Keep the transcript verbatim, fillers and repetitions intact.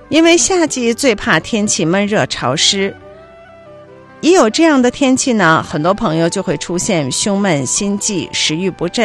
因为夏季最怕天气闷热潮湿，一有这样的天气呢，很多朋友就会出现胸闷、心悸、食欲不振、